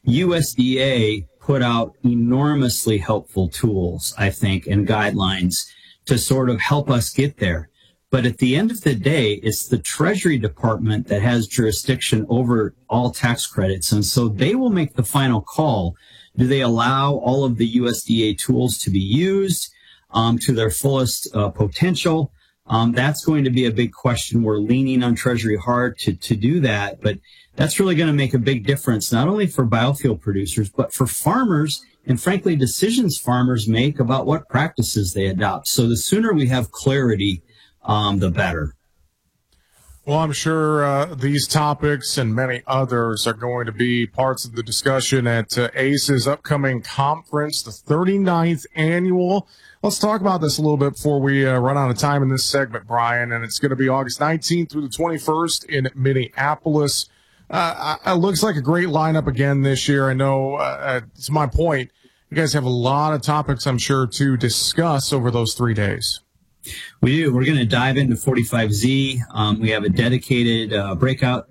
USDA put out enormously helpful tools, I think, and guidelines to sort of help us get there. But at the end of the day, it's the Treasury Department that has jurisdiction over all tax credits. And so they will make the final call. Do they allow all of the USDA tools to be used to their fullest potential? That's going to be a big question. We're leaning on Treasury hard to do that, but that's really going to make a big difference, not only for biofuel producers, but for farmers and, frankly, decisions farmers make about what practices they adopt. So the sooner we have clarity, the better. Well, I'm sure these topics and many others are going to be parts of the discussion at ACE's upcoming conference, the 39th annual. Let's talk about this a little bit before we run out of time in this segment, Brian. And it's going to be August 19th through the 21st in Minneapolis. It looks like a great lineup again this year. I know, to my point, you guys have a lot of topics, I'm sure, to discuss over those 3 days. We do. We're going to dive into 45Z. We have a dedicated breakout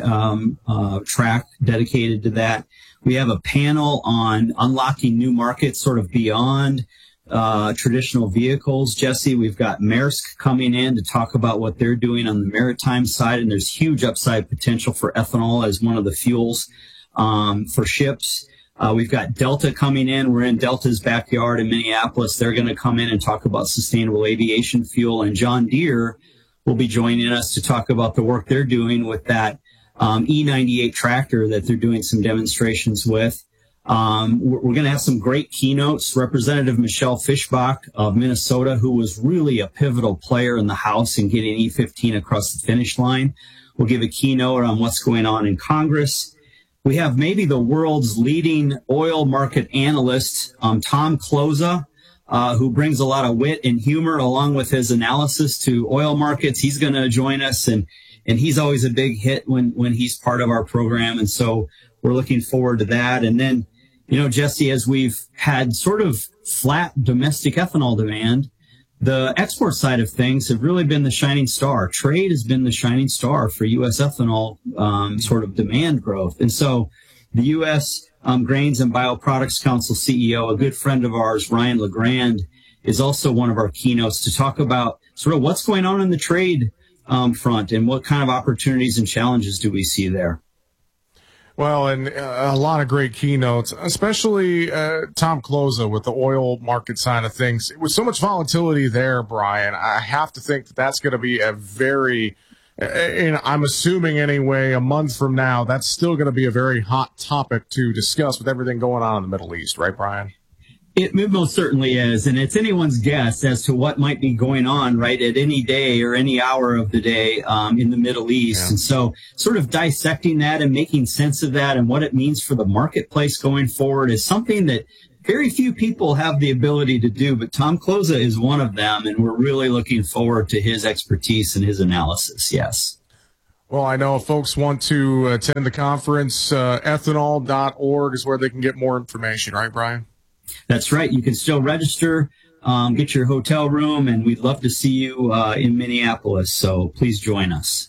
track dedicated to that. We have a panel on unlocking new markets sort of beyond traditional vehicles. Jesse, we've got Maersk coming in to talk about what they're doing on the maritime side, and there's huge upside potential for ethanol as one of the fuels for ships. We've got Delta coming in. We're in Delta's backyard in Minneapolis. They're going to come in and talk about sustainable aviation fuel. And John Deere will be joining us to talk about the work they're doing with that E98 tractor that they're doing some demonstrations with. We're going to have some great keynotes. Representative Michelle Fischbach of Minnesota, who was really a pivotal player in the House in getting E15 across the finish line, will give a keynote on what's going on in Congress. We have maybe the world's leading oil market analyst, Tom Kloza, who brings a lot of wit and humor along with his analysis to oil markets. He's going to join us, and he's always a big hit when he's part of our program. And so we're looking forward to that. And then, Jesse, as we've had sort of flat domestic ethanol demand, the export side of things have really been the shining star. Trade has been the shining star for U.S. ethanol sort of demand growth. And so the U.S. Grains and Bioproducts Council CEO, a good friend of ours, Ryan LeGrand, is also one of our keynotes to talk about sort of what's going on in the trade front and what kind of opportunities and challenges do we see there. Well, and a lot of great keynotes, especially Tom Kloza with the oil market side of things. With so much volatility there, Brian, I have to think that that's going to be a very, and I'm assuming anyway, a month from now, that's still going to be a very hot topic to discuss with everything going on in the Middle East, right, Brian? It most certainly is, and it's anyone's guess as to what might be going on right at any day or any hour of the day in the Middle East. Yeah. And so sort of dissecting that and making sense of that and what it means for the marketplace going forward is something that very few people have the ability to do, but Tom Kloza is one of them, and we're really looking forward to his expertise and his analysis, yes. Well, I know if folks want to attend the conference, ethanol.org is where they can get more information, right, Brian? That's right. You can still register, get your hotel room, and we'd love to see you in Minneapolis. So please join us.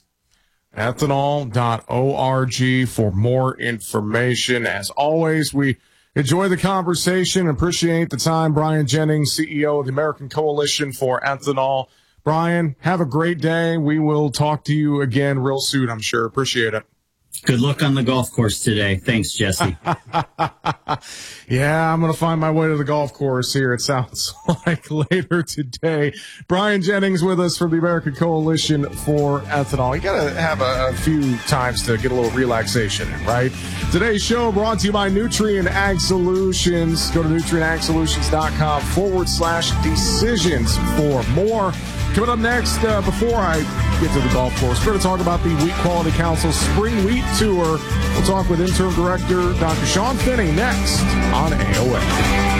Ethanol.org for more information. As always, we enjoy the conversation. Appreciate the time. Brian Jennings, CEO of the American Coalition for Ethanol. Brian, have a great day. We will talk to you again real soon, I'm sure. Appreciate it. Good luck on the golf course today. Thanks, Jesse. Yeah, I'm going to find my way to the golf course here, it sounds like, later today. Brian Jennings with us from the American Coalition for Ethanol. You got to have a few times to get a little relaxation in, right? Today's show brought to you by Nutrien Ag Solutions. Go to nutrienagsolutions.com/decisions for more. Coming up next, before I get to the golf course, we're going to talk about the Wheat Quality Council Spring Wheat Tour. We'll talk with Interim Director Dr. Sean Finney next on AOA.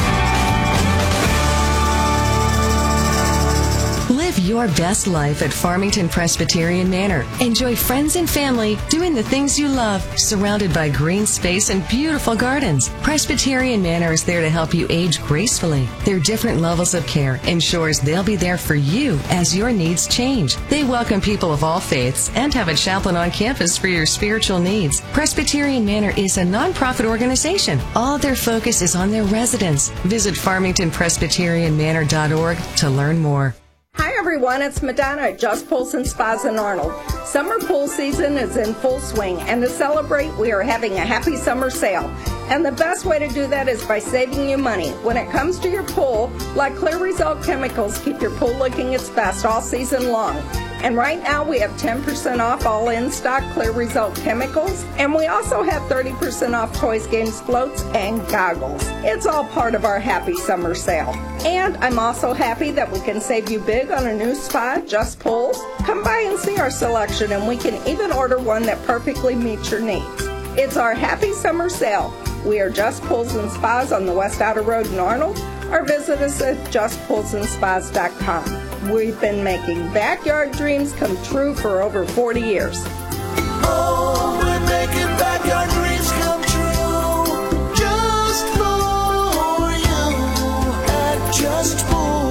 Live your best life at Farmington Presbyterian Manor. Enjoy friends and family doing the things you love, surrounded by green space and beautiful gardens. Presbyterian Manor is there to help you age gracefully. Their different levels of care ensures they'll be there for you as your needs change. They welcome people of all faiths and have a chaplain on campus for your spiritual needs. Presbyterian Manor is a nonprofit organization. All their focus is on their residents. Visit farmingtonpresbyterianmanor.org to learn more. Hi everyone, it's Madonna at Just Pools and Spas in Arnold. Summer pool season is in full swing, and to celebrate, we are having a happy summer sale. And the best way to do that is by saving you money. When it comes to your pool, let Clear Result Chemicals keep your pool looking its best all season long. And right now we have 10% off all in-stock Clear Result chemicals, and we also have 30% off toys, games, floats, and goggles. It's all part of our happy summer sale. And I'm also happy that we can save you big on a new spa, Just Pools. Come by and see our selection, and we can even order one that perfectly meets your needs. It's our happy summer sale. We are Just Pools and Spas on the West Outer Road in Arnold, or visit us at justpoolsandspas.com. We've been making backyard dreams come true for over 40 years. Oh, we're making backyard dreams come true, just for you at Just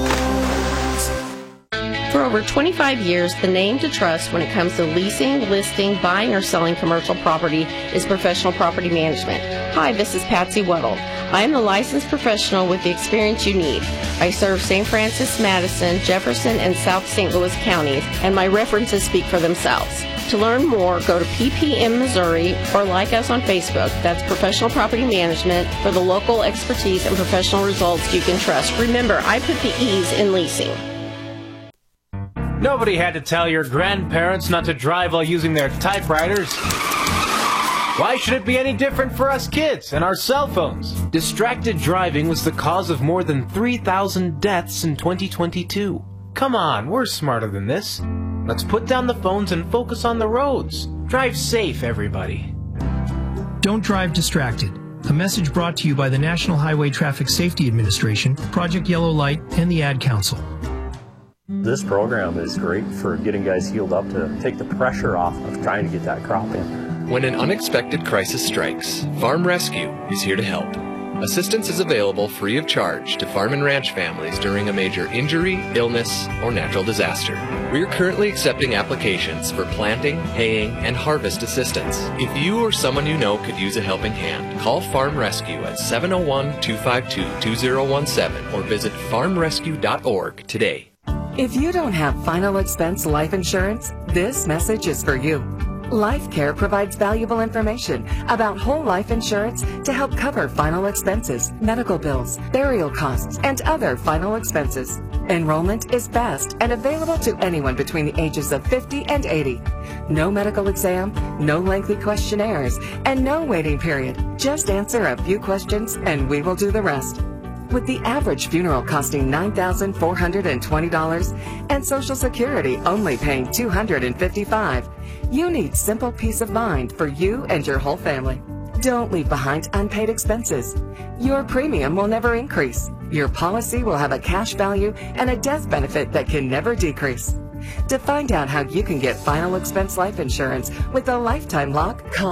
Pools. For over 25 years, the name to trust when it comes to leasing, listing, buying, or selling commercial property is Professional Property Management. Hi, this is Patsy Weddle. I am the licensed professional with the experience you need. I serve St. Francis, Madison, Jefferson, and South St. Louis counties, and my references speak for themselves. To learn more, go to PPM Missouri or like us on Facebook. That's Professional Property Management for the local expertise and professional results you can trust. Remember, I put the E's in leasing. Nobody had to tell your grandparents not to drive while using their typewriters. Why should it be any different for us kids and our cell phones? Distracted driving was the cause of more than 3,000 deaths in 2022. Come on, we're smarter than this. Let's put down the phones and focus on the roads. Drive safe, everybody. Don't drive distracted. A message brought to you by the National Highway Traffic Safety Administration, Project Yellow Light, and the Ad Council. This program is great for getting guys healed up to take the pressure off of trying to get that crop in. When an unexpected crisis strikes, Farm Rescue is here to help. Assistance is available free of charge to farm and ranch families during a major injury, illness, or natural disaster. We are currently accepting applications for planting, haying, and harvest assistance. If you or someone you know could use a helping hand, call Farm Rescue at 701-252-2017 or visit farmrescue.org today. If you don't have final expense life insurance, this message is for you. LifeCare provides valuable information about whole life insurance to help cover final expenses, medical bills, burial costs, and other final expenses. Enrollment is fast and available to anyone between the ages of 50 and 80. No medical exam, no lengthy questionnaires, and no waiting period. Just answer a few questions and we will do the rest. With the average funeral costing $9,420 and Social Security only paying $255, you need simple peace of mind for you and your whole family. Don't leave behind unpaid expenses. Your premium will never increase. Your policy will have a cash value and a death benefit that can never decrease. To find out how you can get final expense life insurance with a lifetime lock, call